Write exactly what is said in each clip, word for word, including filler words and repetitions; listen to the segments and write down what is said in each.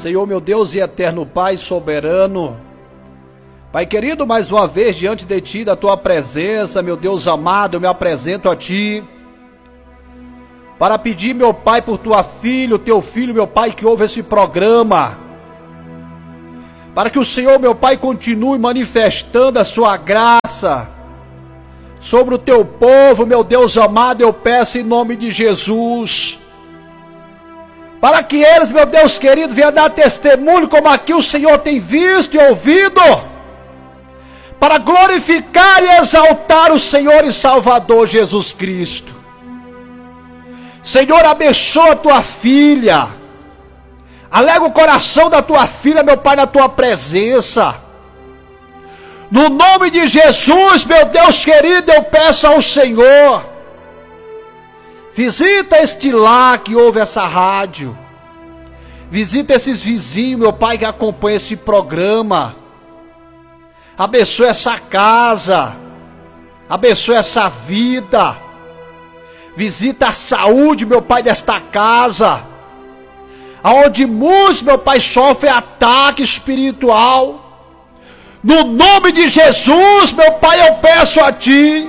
Senhor, meu Deus e eterno Pai soberano, Pai querido, mais uma vez diante de Ti, da Tua presença, meu Deus amado, eu me apresento a Ti, para pedir, meu Pai, por Tua filha, o Teu filho, meu Pai, que ouve esse programa, para que o Senhor, meu Pai, continue manifestando a Sua graça sobre o Teu povo, meu Deus amado, eu peço em nome de Jesus, para que eles, meu Deus querido, venham dar testemunho como aqui o Senhor tem visto e ouvido, para glorificar e exaltar o Senhor e Salvador Jesus Cristo. Senhor, abençoa a Tua filha, alega o coração da Tua filha, meu Pai, na Tua presença. No nome de Jesus, meu Deus querido, eu peço ao Senhor, visita este lar que ouve essa rádio, visita esses vizinhos, meu Pai, que acompanha esse programa, abençoa essa casa, abençoa essa vida, visita a saúde, meu Pai, desta casa, aonde muitos, meu Pai, sofrem ataque espiritual. No nome de Jesus, meu Pai, eu peço a Ti,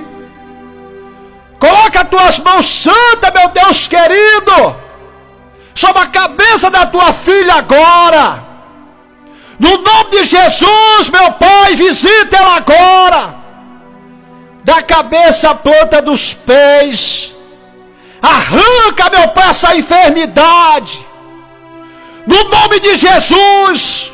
coloca as Tuas mãos santas, meu Deus querido, sobre a cabeça da Tua filha agora. No nome de Jesus, meu Pai, visita ela agora, da cabeça à planta dos pés, arranca, meu Pai, essa enfermidade, no nome de Jesus.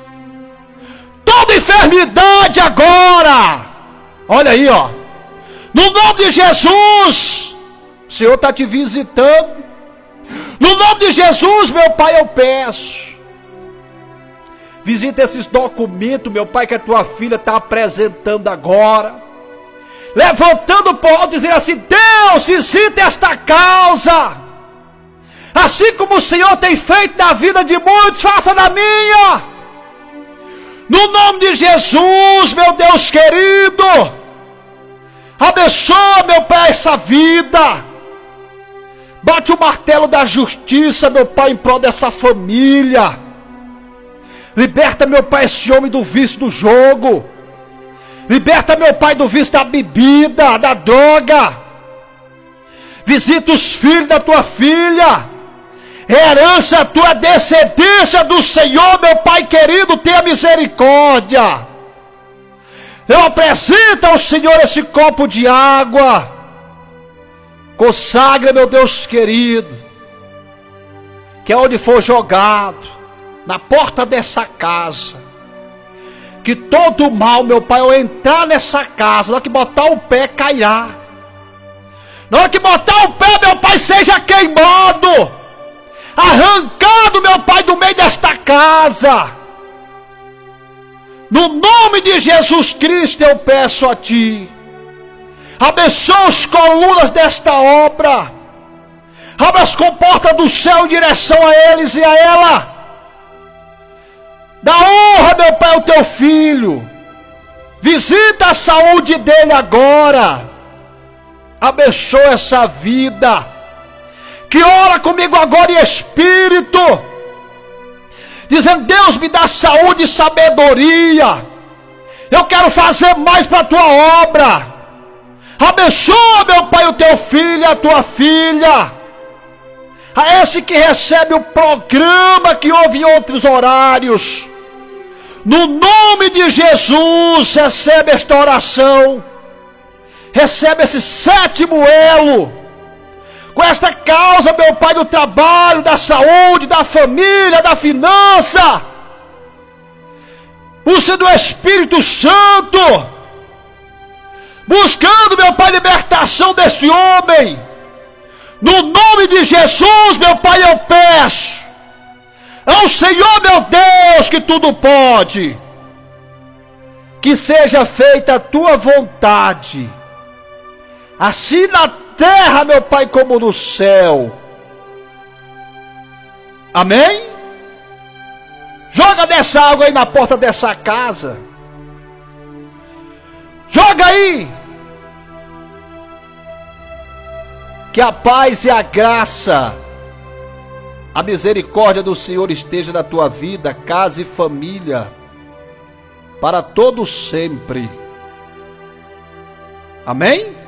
Toda enfermidade agora, olha aí, ó, no nome de Jesus, o Senhor está te visitando, no nome de Jesus, meu Pai, eu peço, visita esses documentos, meu Pai, que a Tua filha está apresentando agora, levantando o pó, dizendo assim: Deus, visita esta causa, assim como o Senhor tem feito na vida de muitos, faça na minha. No nome de Jesus, meu Deus querido, abençoa, meu Pai, essa vida. Bate o martelo da justiça, meu Pai, em prol dessa família. Liberta, meu Pai, esse homem do vício do jogo. Liberta, meu Pai, do vício da bebida, da droga. Visita os filhos da Tua filha. Herança a Tua descendência do Senhor, meu Pai querido, tenha misericórdia. Eu apresento ao Senhor esse copo de água. Consagra, meu Deus querido, que é onde for jogado, na porta dessa casa, que todo mal, meu Pai, ao entrar nessa casa, na hora que botar o pé, cairá. Na hora que botar o pé, meu Pai, seja queimado, arrancado, meu Pai, do meio desta casa. No nome de Jesus Cristo eu peço a Ti, abençoa as colunas desta obra, abre as comportas do céu em direção a eles e a ela. Dá honra, meu Pai, ao Teu filho, visita a saúde dele agora, abençoa essa vida, que ora comigo agora em espírito, dizendo: Deus, me dá saúde e sabedoria, eu quero fazer mais para a Tua obra. Abençoa, meu Pai, o Teu filho e a Tua filha, a esse que recebe o programa que ouve em outros horários, no nome de Jesus, recebe esta oração, recebe esse sétimo elo, com esta causa, meu Pai, do trabalho, da saúde, da família, da finança. Usa do Espírito Santo, buscando, meu Pai, libertação deste homem. No nome de Jesus, meu Pai, eu peço ao Senhor, meu Deus, que tudo pode, que seja feita a Tua vontade, assim na terra, meu Pai, como no céu. Amém? Joga dessa água aí na porta dessa casa. Joga aí. Que a paz e a graça, A misericórdia do Senhor esteja na tua vida, casa e família, para todo sempre. Amém?